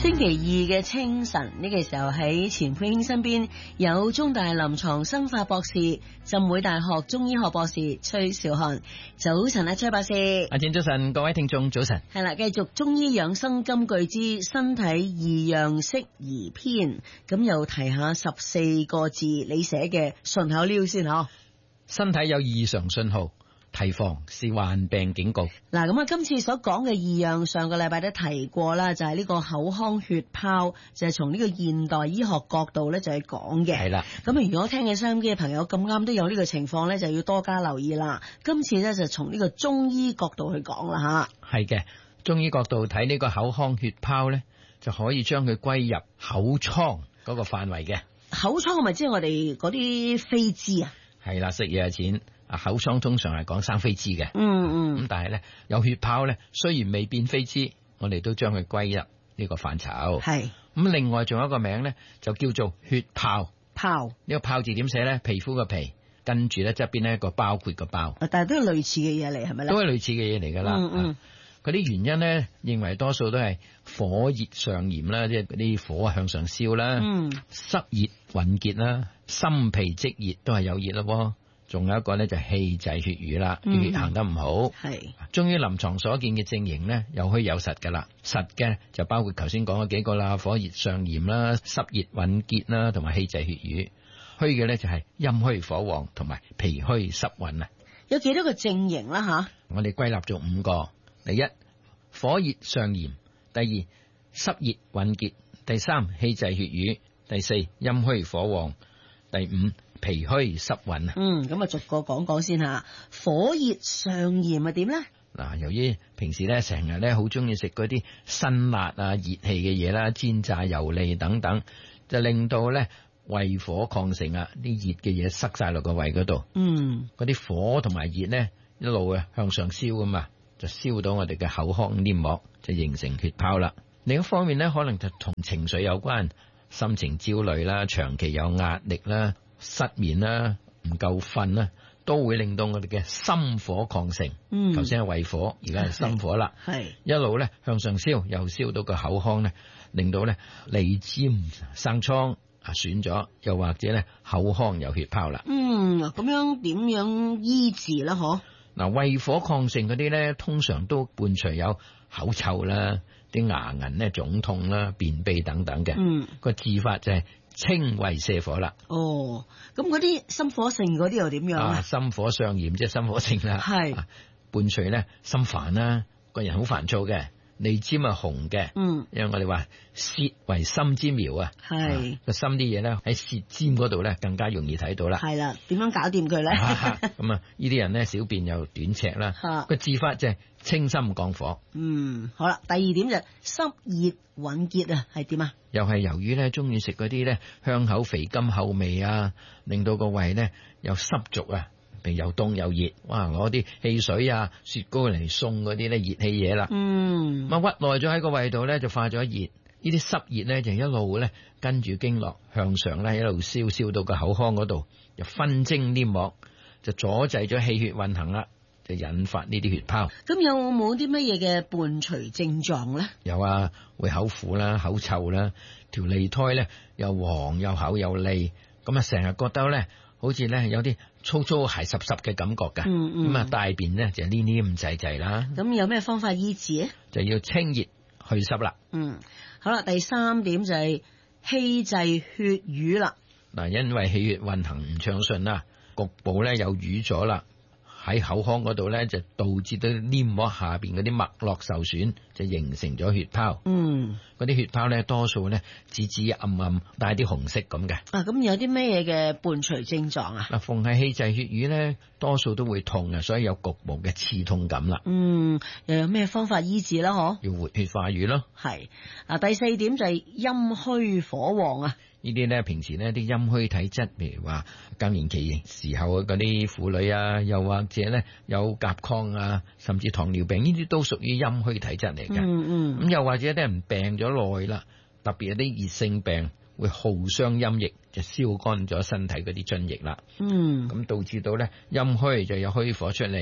星期二嘅清晨呢個時候喺錢佩興身邊有中大臨床生化博士、浸會大學中醫學博士崔兆漢。早晨啊，崔博士。 阿健早晨，各位聽眾早晨。 係啦，繼續中醫養生金句之身體異樣適宜篇，咁又提下14個字你寫嘅順口溜先嗬。 身體有異常信號，提防是患病警告。 嗱，咁啊，今次所講嘅異樣，上個禮拜都提過啦，就係呢個口腔血泡，就係從呢個現代醫學角度咧，就係講嘅。 係啦， 咁啊，如果聽嘅收音機嘅朋友咁啱都有呢個情況咧，就要多加留意啦。今次咧就從呢個中醫角度去講啦吓。 係嘅，中醫角度睇呢個口腔血泡咧，就可以將佢歸入口瘡嗰個範圍嘅。 口瘡係咪即係我哋嗰啲飛滋啊？ 係啦，食嘢錢。口瘡通常係講生飛滋嘅，咁但係咧有血泡咧，雖然未變飛滋，我哋都將佢歸入呢個範疇。係咁，另外仲有一個名咧，就叫做血泡。泡呢個泡字點寫咧？皮膚個皮，跟住咧側邊咧一個包括個包。但係都係類似嘅嘢嚟，係咪咧？都係類似嘅嘢嚟噶啦。嗰啲原因咧，認為多數都係火熱上炎啦，即係嗰啲火向上燒啦，濕熱鬱結啦，心脾積熱都係有熱咯。仲有一個咧就氣滯血瘀啦，血行得唔好。係中醫臨床所見嘅症型咧，有虛有實噶啦。實嘅就包括頭先講嗰幾個啦，火熱上炎啦，濕熱鬱結啦，同埋氣滯血瘀。虛嘅咧就係陰虛火旺同埋脾虛濕鬱啊。有幾多個症型啦吓？我哋歸納咗5個。第一，火熱上炎；第二，濕熱鬱結；第三，氣滯血瘀；第四，陰虛火旺；第五，脾虛濕鬱啊。咁啊，逐個講講先吓。火熱上炎係點咧？嗱，由於平時咧成日咧好中意食嗰啲辛辣啊、熱氣嘅嘢啦，煎炸油膩等等，就令到咧胃火亢盛啊，啲熱嘅嘢塞晒落個胃嗰度。嗰啲火同埋熱咧一路向上燒噶嘛，就燒到我哋嘅口腔黏膜，就形成血泡啦。另一方面咧，可能就同情緒有關，心情焦慮啦，長期有壓力啦，失眠啦，唔夠瞓啦，都會令到我哋嘅心火亢盛。頭先係胃火，而家係心火啦。係一路咧向上燒，又燒到個口腔咧，令到咧脷尖生瘡啊損咗，又或者咧口腔有血泡啦。咁樣點樣醫治咧？嗬？嗱，胃火亢盛嗰啲咧，通常都伴隨有口臭啦、啲牙齦咧腫痛啦、便秘等等嘅。個治法就係清胃瀉火啦。咁嗰啲心火盛嗰啲又點樣啊？心火上炎即係心火盛啦。係伴隨咧心煩啦，個人好煩躁嘅，脷尖係紅嘅。因為我哋話舌為心之苗啊。係個心啲嘢咧喺舌尖嗰度咧更加容易睇到啦。係啦，點樣搞掂佢咧？咁啊，呢啲人咧小便又短赤啦。個治法就係清心降火。好啦，第二點就係濕熱鬱結啊，係點啊？又係由於咧中意食嗰啲咧香口肥甘厚味啊，令到個胃咧又濕濁啊，譬如又凍又熱，哇！攞啲汽水啊、雪糕嚟送嗰啲咧熱氣嘢啦。咁屈耐咗喺個胃度咧就化咗熱，呢啲濕熱咧就一路咧跟住經絡向上咧一路燒到個口腔嗰度，就分蒸黏膜，就阻滯咗氣血運行啦。就引發呢啲血泡。咁有冇啲乜嘢嘅伴隨症狀咧？有啊，會口苦啦、口臭啦，條脷苔咧又黃又厚又膩，咁啊成日覺得咧好似咧有啲粗粗鞋濕濕嘅感覺㗎。咁啊大便咧就黏黏咁滯滯啦。咁有咩方法醫治咧？就要清熱去濕啦。好啦，第3點就係氣滯血瘀啦。嗱，因為氣血運行唔暢順啦，局部咧有瘀咗啦。喺口腔嗰度咧，就導致到黏膜下邊嗰啲脈絡受損，就形成咗血泡。嗰啲血泡咧，多數咧紫紫暗暗，帶啲紅色咁嘅。咁有啲咩嘢嘅伴隨症狀啊？嗱，逢係氣滯血瘀咧，多數都會痛啊，所以有局部嘅刺痛感啦。又有咩方法醫治啦？嗬？要活血化瘀咯。係。第4點就係陰虛火旺啊。呢啲咧，平時呢啲陰虛體質，譬如話更年期時候嗰啲婦女啊，又或者咧有甲亢啊，甚至糖尿病，呢啲都屬於陰虛體質嚟嘅。咁又或者啲人病咗耐啦，特別有啲熱性病會耗傷陰液，就燒乾咗身體嗰啲津液啦。咁導致到咧陰虛就有虛火出嚟，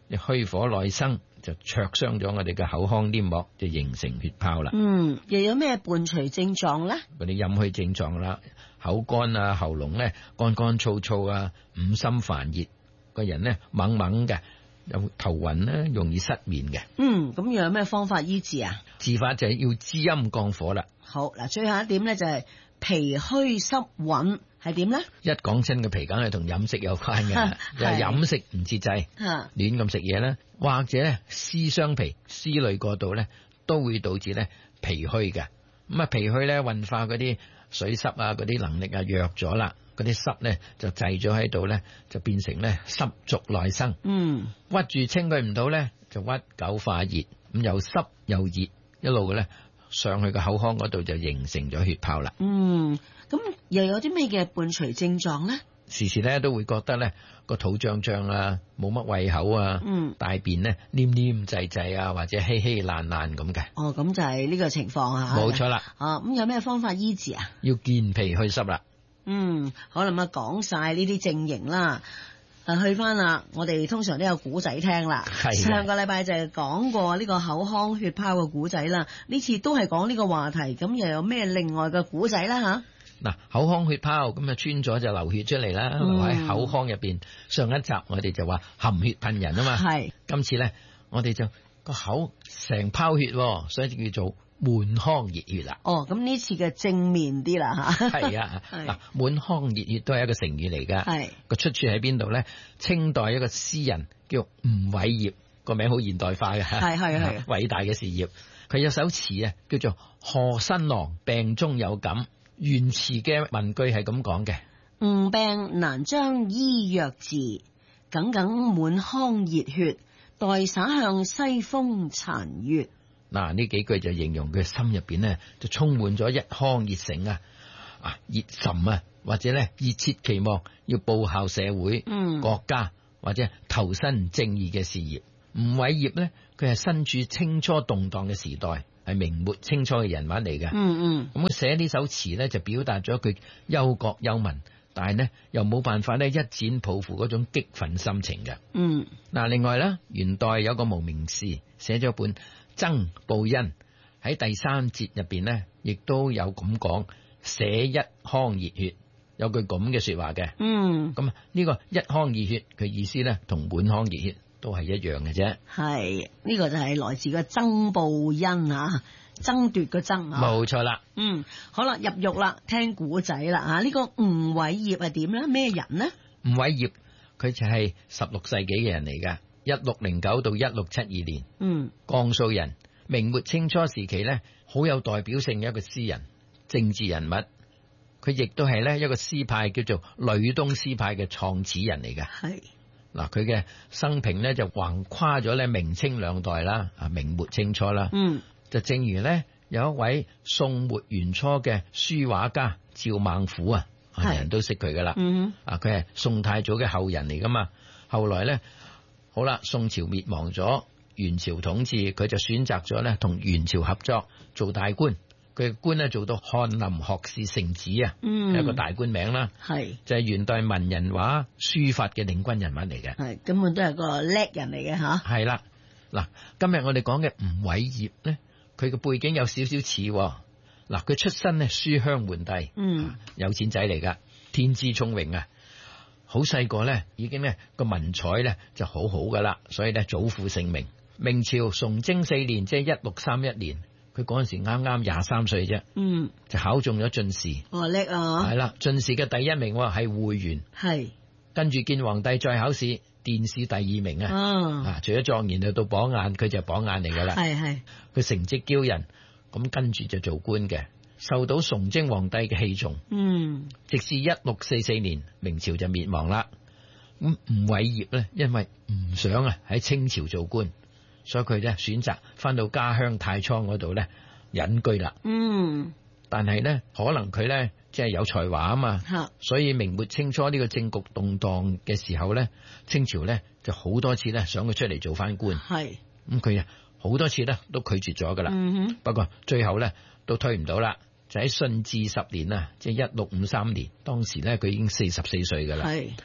你虛火內生，就灼傷咗我哋嘅口腔黏膜，就形成血泡啦。 又有咩伴隨症狀咧？ 嗰啲陰虛症狀啦，口乾啊，喉嚨咧乾乾燥燥啊，五心煩熱，個人咧懵懵嘅，有頭暈咧，容易失眠嘅。 咁又有咩方法醫治啊？ 治法就係要滋陰降火啦。好嗱，最後一點咧就係脾虛濕鬱係點咧？ 一講親嘅脾，梗係同飲食有關嘅，就係飲食唔節制，亂咁食嘢啦，或者咧思傷脾，思慮過度咧，都會導致咧脾虛嘅。咁啊，脾虛咧運化嗰啲水濕啊，嗰啲能力啊弱咗啦，嗰啲濕咧就滯咗喺度咧，就變成咧濕濁內生。屈住清佢唔到咧，就屈久化熱，咁又濕又熱，一路嘅咧上去個口腔嗰度就形成咗血泡啦。 咁又有啲咩嘅伴隨症狀咧？ 時時咧都會覺得咧個肚脹脹啊，冇乜胃口啊，大便咧黏黏滯滯啊，或者稀稀爛爛咁嘅。 咁就係呢個情況啊。 冇錯啦。 咁有咩方法醫治啊？ 要健脾祛濕啦。 可能講晒呢啲症型啦。去翻啦，我哋通常都有古仔聽啦。上個禮拜就係講過呢個口腔血泡嘅古仔啦，呢次都係講呢個話題，咁又有咩另外嘅古仔啦吓？嗱，口腔血泡咁啊穿咗就流血出嚟啦，留喺口腔入邊。上一集我哋就話含血噴人啊嘛，今次咧我哋就個口成泡血，所以就叫做滿腔熱血啦。咁呢次嘅正面啲啦吓。係啊，嗱，滿腔熱血都係一個成語嚟噶。個出處喺邊度咧？清代一個詩人叫吳偉業，個名好現代化嘅，係偉大嘅事業。佢有首詞啊，叫做賀新郎病中有感。原詞嘅文句係咁講嘅：吾病難將醫藥治，耿耿滿腔熱血，待灑向西風殘月。嗱，呢幾句就形容佢心入邊呢，就充滿咗一腔熱誠啊，熱忱啊，或者咧熱切期望要報效社會、國家或者投身正義嘅事業。吳偉業呢，佢係身處清初動盪嘅時代，係明末清初嘅人物嚟嘅。咁佢寫呢首詞呢，就表達咗佢憂國憂民，但係呢又冇辦法咧一展抱負嗰種激憤心情嘅。另外咧，元代有個無名氏寫咗本《曾報恩》，喺第3節入邊呢，亦都有咁講，寫一腔熱血，有句咁嘅說話嘅。咁呢個一腔熱血，佢意思呢，同滿腔熱血都係一樣嘅啫。係呢個就係來自個曾報恩啊，爭奪個爭啊。冇錯啦。好啦，入獄啦，聽古仔啦。呢個吳偉業係點咧？咩人呢？吳偉業佢就係16世紀嘅人嚟噶，1609到1672年。江蘇人，明末清初時期咧，好有代表性嘅一個詩人、政治人物。佢亦都係咧一個詩派叫做呂東詩派嘅創始人嚟噶。係。嗱，佢嘅生平咧就橫跨咗咧明清兩代啦，明末清初啦。就正如咧有一位宋末元初嘅書畫家趙孟頫啊，人人都識佢噶啦。佢係宋太祖嘅後人嚟噶嘛。後來咧，好啦，宋朝滅亡咗，元朝統治，佢就選擇咗咧同元朝合作做大官。佢嘅官咧做到翰林學士承旨啊，係一個大官名啦。係就係元代文人畫書法嘅領軍人物嚟嘅。係根本都係個叻人嚟嘅吓。係啦，嗱，今日我哋講嘅吳偉業咧，佢嘅背景有少少似。嗱，佢出身咧書香門第，有錢仔嚟噶，天資聰穎啊，好細個咧已經咧個文采咧就好好噶啦，所以咧早負盛名。明朝崇禎4年，即係1631年。佢嗰陣時啱啱23歲啫，就考中咗進士。叻啊！係啦，進士嘅第一名係會員，係跟住見皇帝再考試，殿試第2名啊！除咗狀元就到榜眼，佢就係榜眼嚟噶啦。係佢成績驕人，咁跟住就做官嘅，受到崇禎皇帝嘅器重。直至1644年，明朝就滅亡啦。咁吳偉業咧，因為唔想喺清朝做官。所以佢咧選擇翻到家鄉太倉嗰度咧隱居啦。但係咧可能佢咧即係有才華啊嘛。所以明末清初呢個政局動盪嘅時候咧，清朝咧就好多次咧想佢出嚟做翻官。係咁佢好多次咧都拒絕咗噶啦。不過最後咧都推唔到啦，就喺順治10年啊，即係1653年，當時咧佢已經44歲噶啦。係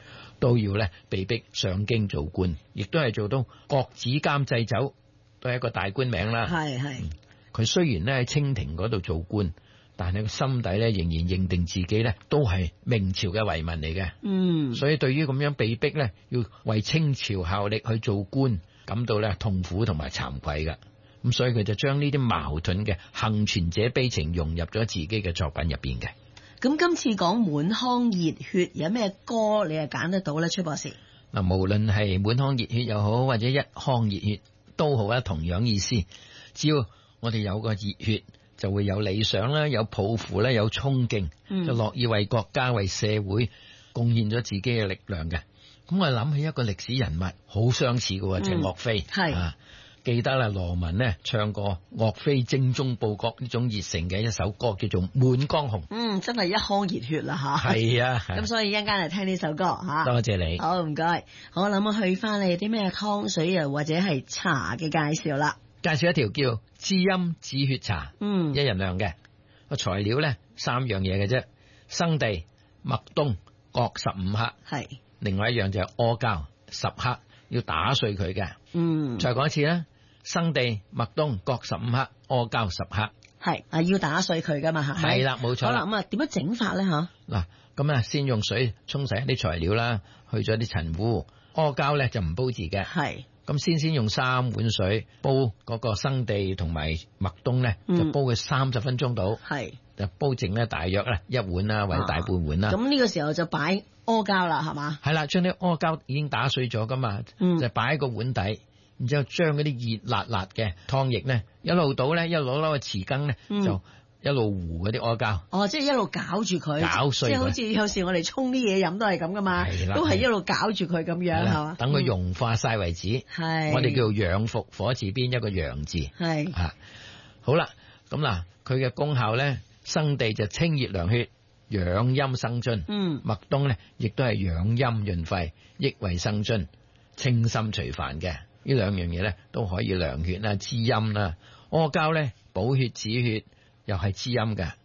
都要咧被逼上京做官，亦都係做到國子監祭酒，都係一個大官名啦。 係佢雖然咧喺清廷嗰度做官，但係個心底咧仍然認定自己咧都係明朝嘅遺民嚟嘅。所以對於咁樣被逼咧要為清朝效力去做官，感到咧痛苦同埋慚愧嘅。咁所以佢就將呢啲矛盾嘅幸存者悲情融入咗自己嘅作品入邊嘅。 咁今次講滿腔熱血，有咩歌你係揀得到咧？崔博士嗱，無論係滿腔熱血又好，或者一腔熱血都好啦，同樣意思。只要我哋有個熱血，就會有理想啦，有抱負啦，有衝勁，就樂意為國家為社會貢獻咗自己嘅力量嘅。咁我諗起一個歷史人物，好相似嘅就係岳飛。係記得啦，羅文呢唱過岳飛精忠報國呢種熱誠嘅一首歌，叫做《滿江紅》。 真係一腔熱血啦吓。係啊，咁所以一陣間嚟聽呢首歌吓。 多謝你。 好，唔該。好，諗我去翻你有啲咩湯水啊，或者係茶嘅介紹啦。 介紹一條叫知音止血茶，一人量嘅。個材料咧3樣嘢嘅啫，生地、麥冬各15克，係。另外一樣就係阿膠10克，要打碎佢嘅。再講一次啦。生地、麥冬各15克，阿膠10克，係要打碎佢噶嘛？ 係啦，冇錯。 好啦，咁點樣整法咧？吓嗱，咁先用水沖洗一啲材料啦，去咗啲塵污。阿膠咧就唔煲字嘅，係。咁先用3碗水煲嗰個生地同埋麥冬咧，就煲佢30分鐘到，係就煲剩咧大約咧1碗啦，或者大半碗啦。 咁呢個時候就擺阿膠啦，係嘛？ 係啦，將啲阿膠已經打碎咗噶嘛，就擺喺個碗底。然之後將嗰啲熱辣辣嘅湯液咧，一路倒咧，一路攞個匙羹咧，就一路糊嗰啲阿膠。 哦，即係一路攪住佢，攪碎。即係好似有時我哋沖啲嘢飲都係咁噶嘛，都係一路攪住佢咁樣係嘛。 等佢融化晒為止。係。我哋叫做養復，火字邊一個陽字。係。啊，好啦，咁嗱，佢嘅功效咧，生地就清熱涼血、養陰生津。麥冬咧，亦都係養陰潤肺、益胃生津、清心除煩嘅。呢2樣嘢咧都可以涼血啦、滋陰啦。阿膠咧補血止血，又係滋陰嘅。